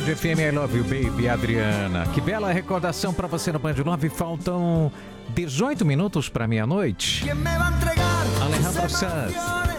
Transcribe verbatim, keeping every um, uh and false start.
Band F M, I Love You Baby, Adriana. Que bela recordação pra você no Band nove. Faltam dezoito minutos pra meia-noite. Alejandro Sanz.